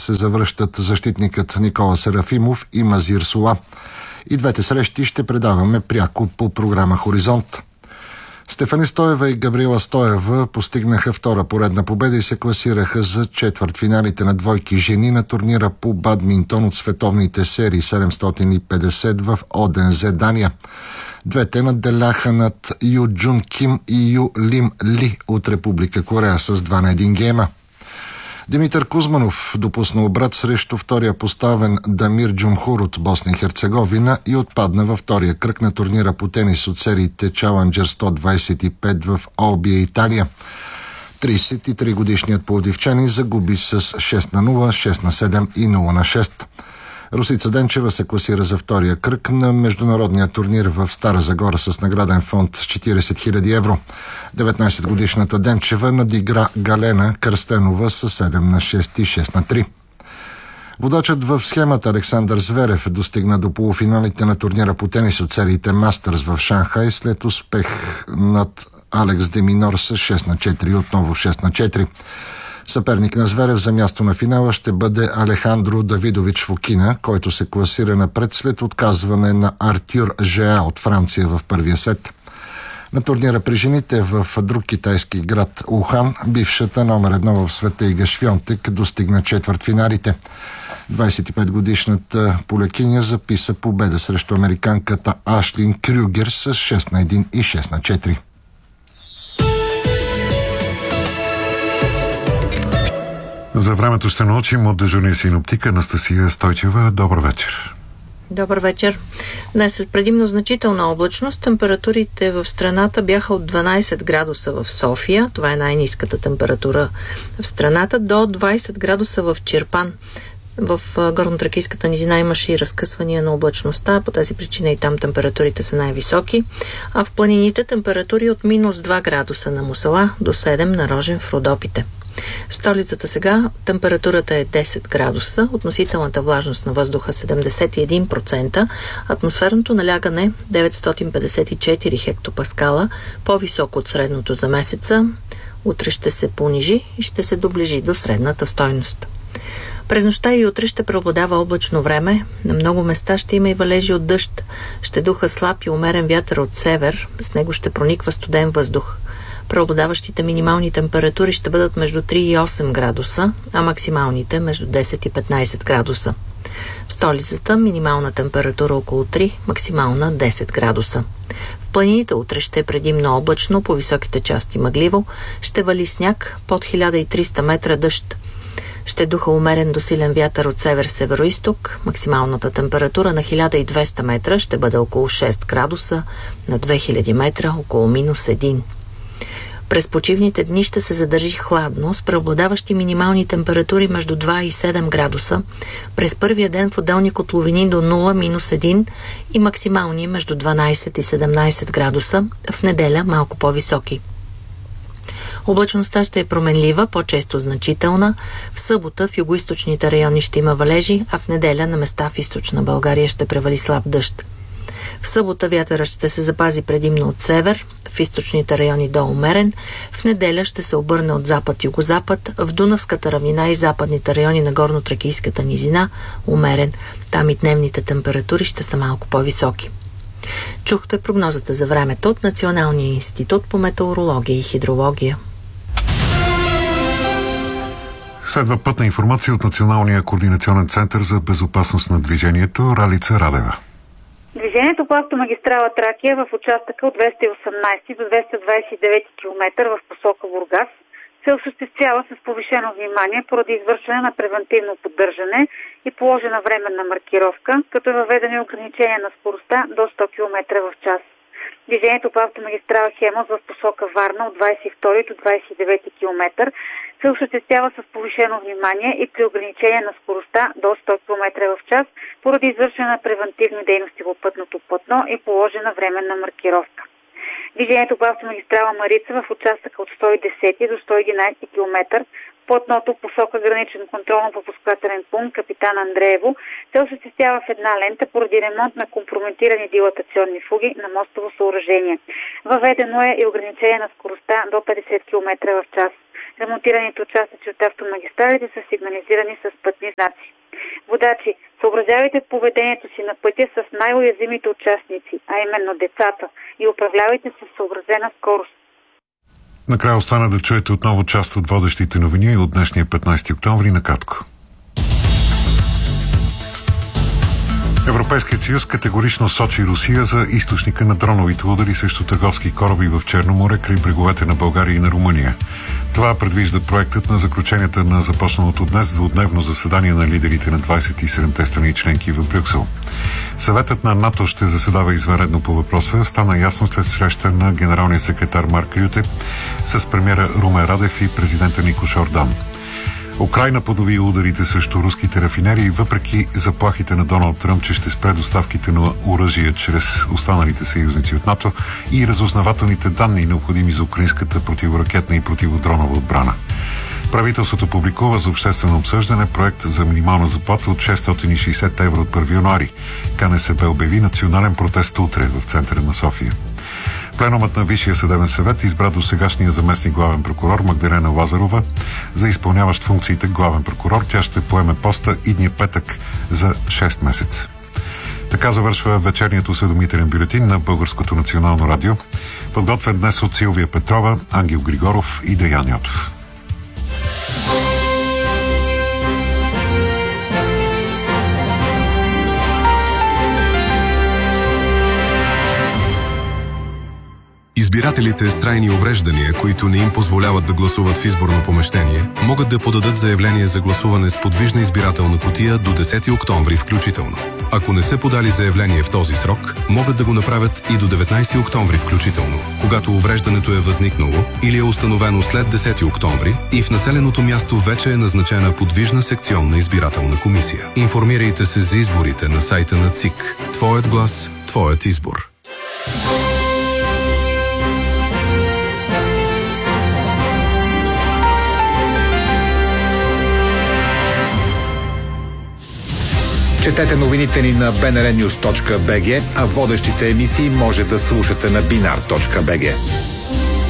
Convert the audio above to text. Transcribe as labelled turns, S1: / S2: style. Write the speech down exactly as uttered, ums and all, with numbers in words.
S1: се завръщат защитникът Никола Серафимов и Мазир Сола. И двете срещи ще предаваме пряко по програма Хоризонт. Стефани Стоева и Габриела Стоева постигнаха втора поредна победа и се класираха за четвъртфиналите на двойки жени на турнира по бадминтон от световните серии седемстотин и петдесет в Одензе, Дания. Двете надделяха над Ю Джун Ким и Ю Лим Ли от Република Корея с два на един гейма. Димитър Кузманов допусна обрат срещу втория поставен Дамир Джумхур от Босна и Херцеговина и отпадна във втория кръг на турнира по тенис от сериите Challenger сто двадесет и пет в Олбия, Италия. тридесет и три годишният пловдивчанин загуби с шест на нула, шест на седем и нула на шест. Русица Денчева се класира за втория кръг на международния турнир в Стара Загора с награден фонд четиридесет хиляди евро. деветнадесетгодишната Денчева надигра Галена Кръстенова с седем на шест и шест на три. Водачът в схемата Александър Зверев достигна до полуфиналите на турнира по тенис от сериите Мастърс в Шанхай след успех над Алекс Деминор с шест на четири и отново шест на четири. Съперник на Зверев за място на финала ще бъде Алехандро Давидович Фокина, който се класира напред след отказване на Артюр Жеа от Франция в първия сет. На турнира при жените в друг китайски град Ухан, бившата номер едно в света Ига Швионтек достигна четвъртфиналите. двадесет и пет годишната полякиня записа победа срещу американката Ашлин Крюгер с шест на един и шест на четири.
S2: За времето ще научим от дежурния синоптик Анастасия Стойчева. Добър вечер.
S3: Добър вечер. Днес с предимно значителна облачност температурите в страната бяха от дванадесет градуса в София, това е най-ниската температура в страната, до двадесет градуса в Чирпан. В горнотракийската низина имаше и разкъсвания на облачността, по тази причина и там температурите са най-високи, а в планините температури от минус два градуса на Мусала до седем на Рожен в Родопите. В столицата сега температурата е десет градуса, относителната влажност на въздуха седемдесет и един процента, атмосферното налягане деветстотин петдесет и четири хектопаскала, по-високо от средното за месеца. Утре ще се понижи и ще се доближи до средната стойност. През нощта и утре ще преобладава облачно време. На много места ще има и валежи от дъжд. Ще духа слаб и умерен вятър от север. С него ще прониква студен въздух. Преобладаващите минимални температури ще бъдат между три и осем градуса, а максималните между десет и петнадесет градуса. В столицата минимална температура около три, максимална десет градуса. В планините утре ще е предимно облачно, по високите части мъгливо, ще вали сняг, под хиляда и триста метра дъжд. Ще духа умерен до силен вятър от север-североизток. Максималната температура на хиляда и двеста метра ще бъде около шест градуса, на две хиляди метра около минус един. През почивните дни ще се задържи хладно, с преобладаващи минимални температури между два и седем градуса. През първия ден в отделни котловини до нула, минус един и максимални между дванадесет и седемнадесет градуса. В неделя малко по-високи. Облачността ще е променлива, по-често значителна. В събота в югоизточните райони ще има валежи, а в неделя на места в източна България ще превали слаб дъжд. В събота вятърът ще се запази предимно от север, в източните райони до умерен. В неделя ще се обърне от запад-югозапад, в Дунавската равнина и западните райони на горно-тракийската низина умерен. Там и дневните температури ще са малко по-високи. Чухте прогнозата за времето от Националния институт по метеорология и хидрология.
S2: Следва пътна информация от Националния координационен център за безопасност на движението. Ралица Радева.
S4: Движението по автомагистрала Тракия в участъка от двеста и осемнадесети до двеста двадесет и девети километър в посока Бургас се осъществява с повишено внимание поради извършване на превентивно поддържане и положена временна маркировка, като е въведено ограничение на скоростта до сто километра в час. Движението по автомагистрала Хемус в посока Варна от двадесет и втори до двадесет и девети километър се осъществява с повишено внимание и при ограничение на скоростта до сто километра в час поради извършване на превентивни дейности по пътното платно и положена временна маркировка. Движението по автомагистрала Марица в участъка от сто и десети до сто и единадесети километър платното посока граничен контролно-пропускателен пункт Капитан Андреево се осъществява в една лента поради ремонт на компрометирани дилатационни фуги на мостово съоръжение. Въведено е и ограничение на скоростта до петдесет километра в час. Ремонтираните участъци от автомагистралите са сигнализирани с пътни знаци. Водачи, съобразявайте поведението си на пътя с най-уязвимите участници, а именно децата, и управлявайте се с съобразена скорост.
S2: Накрая остана да чуете отново част от водещите новини от днешния петнайсети октомври накратко. Европейският съюз категорично сочи Русия за източника на дроновите удари срещу търговски кораби в Черно море край бреговете на България и на Румъния. Това предвижда проектът на заключенията на започналото днес двудневно заседание на лидерите на двайсет и седемте страни членки в Брюксел. Съветът на НАТО ще заседава извънредно по въпроса. Стана ясно след среща на генералния секретар Марк Рюте с премиера Румен Радев и президента Никош Ордан. Украйна поднови ударите срещу руските рафинерии, въпреки заплахите на Доналд Тръмп, че ще спре доставките на оръжие чрез останалите съюзници от НАТО и разузнавателните данни, необходими за украинската противоракетна и противодронова отбрана. Правителството публикува за обществено обсъждане проект за минимална заплата от шестстотин и шейсет евро от първи януари. КНСБ обяви национален протест утре в центъра на София. Пленумът на Висшия съдебен съвет избра досегашния заместник главен прокурор Магдалена Лазарова за изпълняващ функциите главен прокурор. Тя ще поеме поста идния петък за шест месеца. Така завършва вечерният осведомителен бюлетин на Българското национално радио, подготвен днес от Силвия Петрова, Ангел Григоров и Деян Йотов.
S5: Избирателите с трайни увреждания, които не им позволяват да гласуват в изборно помещение, могат да подадат заявление за гласуване с подвижна избирателна кутия до десети октомври включително. Ако не са подали заявление в този срок, могат да го направят и до деветнайсети октомври включително, когато увреждането е възникнало или е установено след десети октомври и в населеното място вече е назначена подвижна секционна избирателна комисия. Информирайте се за изборите на сайта на ЦИК. Твоят глас, твоят избор.
S6: Четете новините ни на би ен ар нюз точка би джи, а водещите емисии може да слушате на бинар точка би джи.